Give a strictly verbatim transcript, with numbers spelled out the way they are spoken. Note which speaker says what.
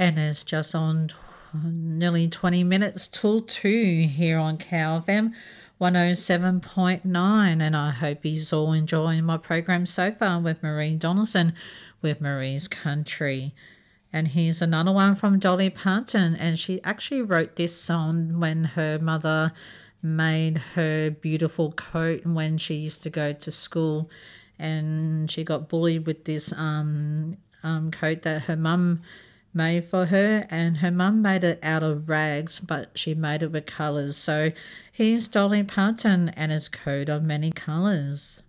Speaker 1: And it's just on t- nearly twenty minutes till two here on Cow F M one oh seven point nine. And I hope he's all enjoying my program so far with Marie Donaldson with Marie's Country. And here's another one from Dolly Parton. And she actually wrote this song when her mother made her beautiful coat when she used to go to school. And she got bullied with this um, um, coat that her mum made for her. And her mum made it out of rags, but she made it with colours. So here's Dolly Parton and his coat of many colours.